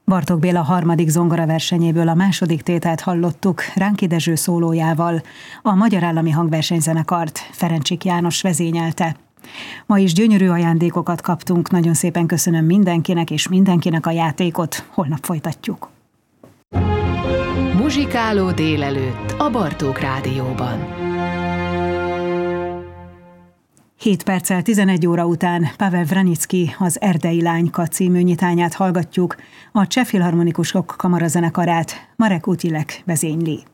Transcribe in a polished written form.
Bartók Béla harmadik zongoraversenyéből a második tételt hallottuk Ránki Dezső szólójával. A Magyar Állami Hangversenyzenekart Ferencsik János vezényelte. Ma is gyönyörű ajándékokat kaptunk, nagyon szépen köszönöm mindenkinek és mindenkinek a játékot, holnap folytatjuk. Muzsikáló délelőtt a Bartók Rádióban. 7 perccel 11 óra után Pavel Vraniczky az Erdei Lányka című nyitányát hallgatjuk, a Cseh Filharmonikusok Kamarazenekarát Marek Utilek vezényli.